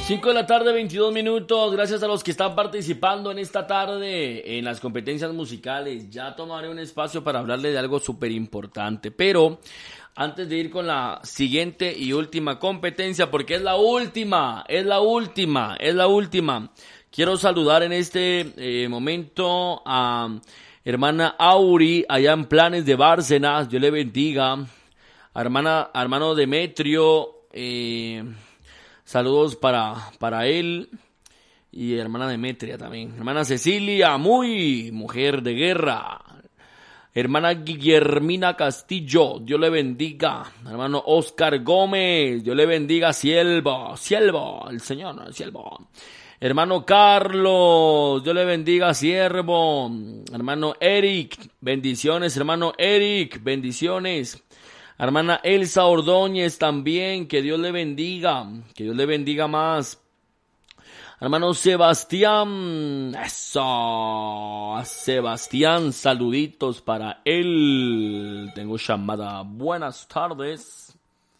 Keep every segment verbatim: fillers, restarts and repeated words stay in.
cinco de la tarde, veintidós minutos. Gracias a los que están participando en esta tarde en las competencias musicales. Ya tomaré un espacio para hablarle de algo súper importante. Pero antes de ir con la siguiente y última competencia, porque es la última, es la última, es la última. Quiero saludar en este eh, momento a hermana Auri, allá en Planes de Bárcenas. Dios le bendiga. A hermana, a hermano Demetrio, eh... saludos para, para él y hermana Demetria también. Hermana Cecilia, muy mujer de guerra. Hermana Guillermina Castillo, Dios le bendiga. Hermano Oscar Gómez, Dios le bendiga. Siervo, siervo, el Señor, siervo. Hermano Carlos, Dios le bendiga, siervo. Hermano Eric, bendiciones, hermano Eric, bendiciones. Hermana Elsa Ordóñez también, que Dios le bendiga, que Dios le bendiga más. Hermano Sebastián, eso, Sebastián, saluditos para él. Tengo llamada, buenas tardes.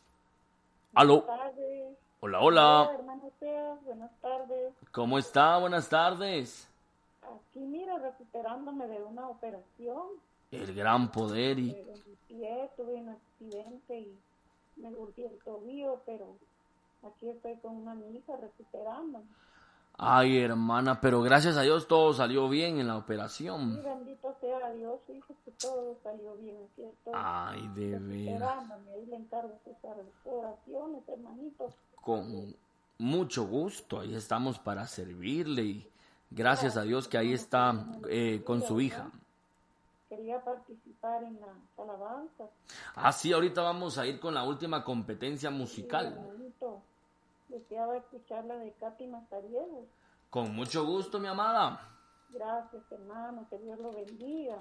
Aló. Buenas tardes. Hola, hola. Hola, hermano Sea, buenas tardes. ¿Cómo está? Buenas tardes. Aquí, mira, recuperándome de una operación. El gran poder y... De mi pie, tuve un accidente y me golpeé el tobillo, pero aquí estoy con una hija recuperándome. Ay, hermana, pero gracias a Dios todo salió bien en la Y operación. bendito sea Dios, hijo, que todo salió bien. Aquí estoy Ay, de veras. recuperándome. Ahí le encargo sus oraciones, hermanitos. Con mucho gusto, ahí estamos para servirle y gracias a Dios que ahí está eh, con su hija. Quería participar en la alabanza. Ah, sí, ahorita vamos a ir con la última competencia musical. Hermanito, deseaba escuchar la de Katy Mazariegos. Con mucho gusto, mi amada. Gracias, hermano, que Dios lo bendiga.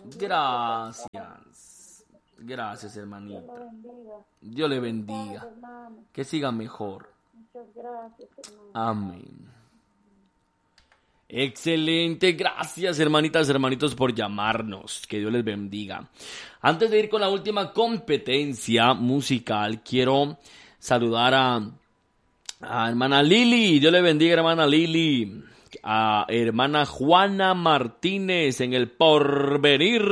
Gracias. Gracias, Dios lo hermanita. bendiga. Dios le Gracias, bendiga. hermano. Que siga mejor. Muchas gracias, hermano. Amén. Excelente, gracias hermanitas, hermanitos por llamarnos, que Dios les bendiga. Antes de ir con la última competencia musical, quiero saludar a, a hermana Lili, Dios le bendiga hermana Lili, a hermana Juana Martínez en el Porvenir.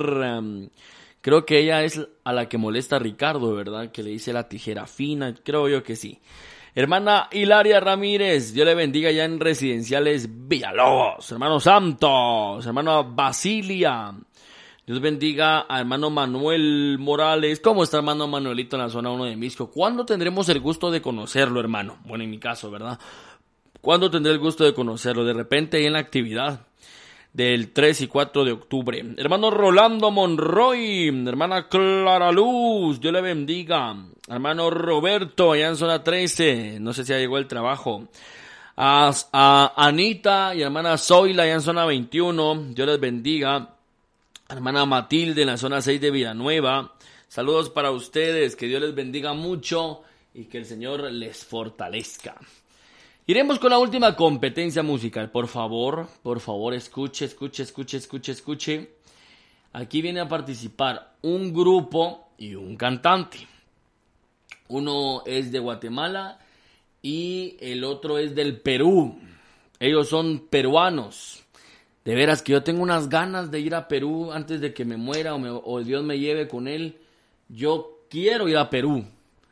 Creo que ella es a la que molesta a Ricardo, ¿verdad? Que le dice la tijera fina, creo yo que sí. Hermana Hilaria Ramírez, Dios le bendiga ya en Residenciales Villalobos. Hermano Santos, hermana Basilia, Dios bendiga a hermano Manuel Morales. ¿Cómo está hermano Manuelito en la zona uno de Misco? ¿Cuándo tendremos el gusto de conocerlo, hermano? Bueno, en mi caso, ¿verdad? ¿Cuándo tendré el gusto de conocerlo? De repente ahí en la actividad del tres y cuatro de octubre. Hermano Rolando Monroy, hermana Clara Luz, Dios le bendiga. Hermano Roberto, allá en zona trece, no sé si ya llegó el trabajo. A, a Anita y hermana Zoila, allá en zona veintiuno, Dios les bendiga. Hermana Matilde, en la zona seis de Villanueva, saludos para ustedes, que Dios les bendiga mucho y que el Señor les fortalezca. Iremos con la última competencia musical, por favor, por favor, escuche, escuche, escuche, escuche, escuche. Aquí viene a participar un grupo y un cantante. Uno es de Guatemala y el otro es del Perú. Ellos son peruanos. De veras que yo tengo unas ganas de ir a Perú antes de que me muera o, me, o Dios me lleve con él. Yo quiero ir a Perú.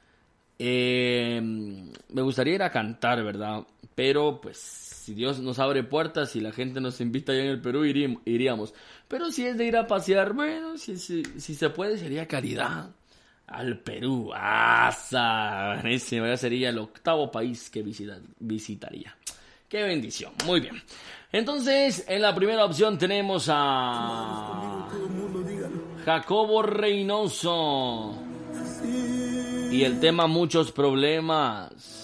Eh, me gustaría ir a cantar, ¿verdad? Pero pues si Dios nos abre puertas y la gente nos invita allá en el Perú, iríamos. Pero si es de ir a pasear, bueno, si, si, si se puede sería caridad. Al Perú, ¡asa! Ese sería el octavo país que visita, visitaría. ¡Qué bendición! Muy bien. Entonces, en la primera opción tenemos a Jacobo Reynoso. Y el tema Muchos Problemas.